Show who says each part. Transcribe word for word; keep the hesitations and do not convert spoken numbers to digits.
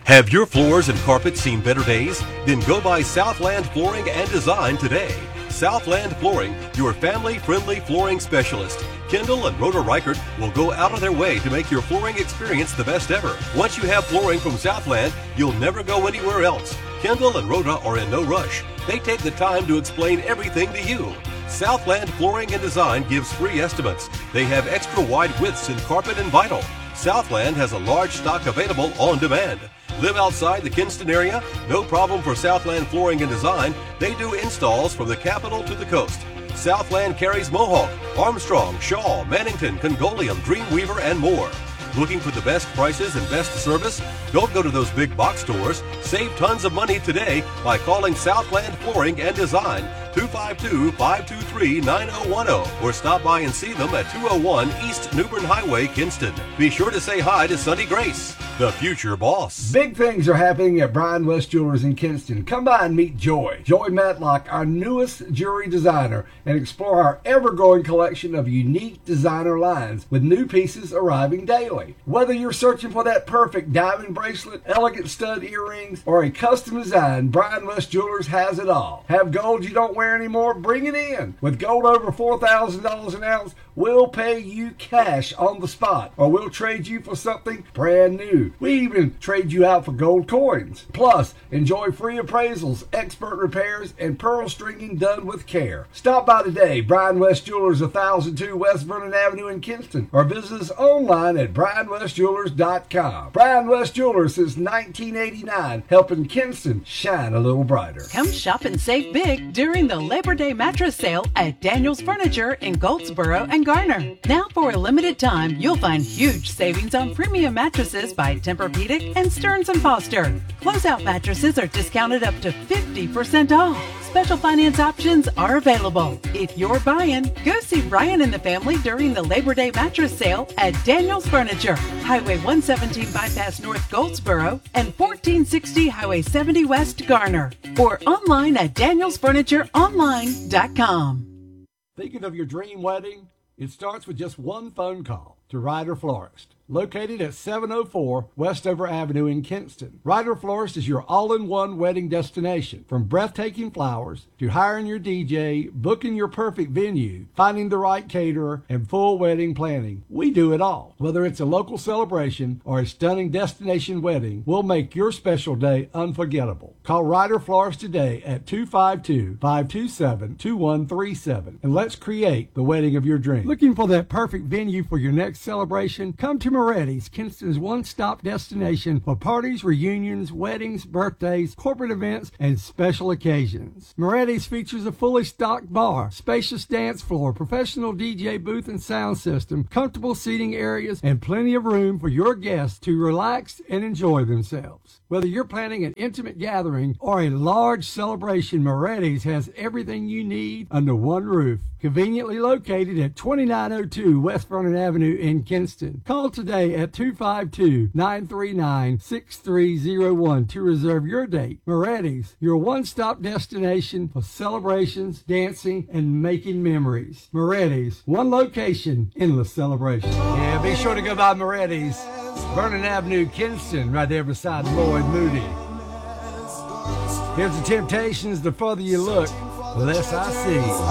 Speaker 1: Have your floors and carpets seen better days? Then go by Southland Flooring and Design today. Southland Flooring, your family-friendly flooring specialist. Kendall and Rhoda Reichert will go out of their way to make your flooring experience the best ever. Once you have flooring from Southland, you'll never go anywhere else. Kendall and Rhoda are in no rush. They take the time to explain everything to you. Southland Flooring and Design gives free estimates. They have extra wide widths in carpet and vinyl. Southland has a large stock available on demand. Live outside the Kinston area? No problem for Southland Flooring and Design. They do installs from the capital to the coast. Southland carries Mohawk, Armstrong, Shaw, Mannington, Congolium, Dreamweaver, and more. Looking for the best prices and best service? Don't go to those big box stores. Save tons of money today by calling Southland Flooring and Design two five two, five two three, nine zero one zero or stop by and see them at two oh one East Newbern Highway, Kinston. Be sure to say hi to Sunny Grace, the future boss.
Speaker 2: Big things are happening at Brian West Jewelers in Kinston. Come by and meet Joy. Joy Matlock, our newest jewelry designer, and explore our ever-growing collection of unique designer lines with new pieces arriving daily. Whether you're searching for that perfect diamond bracelet, elegant stud earrings, or a custom design, Brian West Jewelers has it all. Have gold you don't wear anymore? Bring it in. With gold over four thousand dollars an ounce, we'll pay you cash on the spot, or we'll trade you for something brand new. We even trade you out for gold coins. Plus, enjoy free appraisals, expert repairs, and pearl stringing done with care. Stop by today, Brian West Jewelers, one thousand two West Vernon Avenue in Kinston, or visit us online at brian west jewelers dot com. Brian West Jewelers since nineteen eighty-nine, helping Kinston shine a little brighter.
Speaker 3: Come shop and save big during the Labor Day mattress sale at Daniel's Furniture in Goldsboro and Garner. Now for a limited time, you'll find huge savings on premium mattresses by Tempur-Pedic and Stearns and Foster. Closeout mattresses are discounted up to fifty percent off. Special finance options are available. If you're buying, go see Brian and the family during the Labor Day mattress sale at Daniel's Furniture, Highway one seventeen Bypass North Goldsboro and fourteen sixty Highway seventy West Garner, or online at daniels furniture online dot com.
Speaker 2: Thinking of your dream wedding? It starts with just one phone call to Ryder Florist, located at seven oh four Westover Avenue in Kinston. Ryder Florist is your all-in-one wedding destination. From breathtaking flowers to hiring your D J, booking your perfect venue, finding the right caterer, and full wedding planning, we do it all. Whether it's a local celebration or a stunning destination wedding, we'll make your special day unforgettable. Call Ryder Florist today at two five two, five two seven, two one three seven, and let's create the wedding of your dreams. Looking for that perfect venue for your next celebration? Come to Moretti's, Kinston's one-stop destination for parties, reunions, weddings, birthdays, corporate events, and special occasions. Moretti's features a fully stocked bar, spacious dance floor, professional D J booth and sound system, comfortable seating areas, and plenty of room for your guests to relax and enjoy themselves. Whether you're planning an intimate gathering or a large celebration, Moretti's has everything you need under one roof. Conveniently located at twenty-nine oh two West Vernon Avenue in Kinston. Call today at two five two, nine three nine, six three zero one to reserve your date. Moretti's, your one-stop destination for celebrations, dancing, and making memories. Moretti's, one location, endless celebration. Yeah, be sure to go by Moretti's, Vernon Avenue, Kinston, right there beside Lloyd Moody. Here's the Temptations. The further you look, the less I see.